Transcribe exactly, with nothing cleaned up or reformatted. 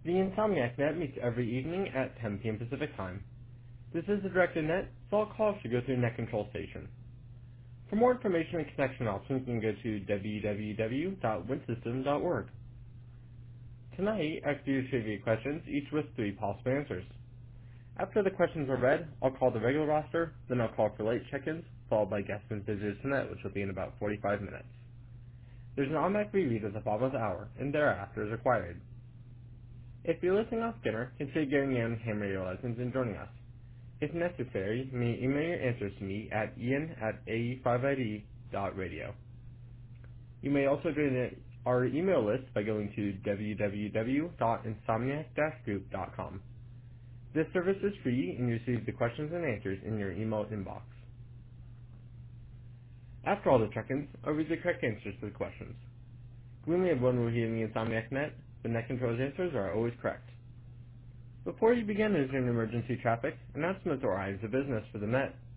The Insomniac Net meets every evening at ten p m Pacific Time. This is a directed net, so all calls should go through Net Control Station. For more information and connection options, you can go to w w w dot windsystem dot org. Tonight, after your trivia questions, each with three possible answers. After the questions are read, I'll call the regular roster, then I'll call for late check-ins, followed by guests and visitors tonight, which will be in about forty-five minutes. There's an automatic reread at the bottom of the hour, and thereafter is required. If you're listening off dinner, consider getting your ham radio license and joining us. If necessary, you may email your answers to me at ian at a e five i d dot radio. You may also join our email list by going to w w w dot insomniac dash group dot com. This service is free and you receive the questions and answers in your email inbox. After all the check-ins, I'll read the correct answers to the questions. We only have one rule here in the Insomniac Net, but Net Control's answers are always correct. Before you begin, is there an emergency traffic announcements or items of business for the Net?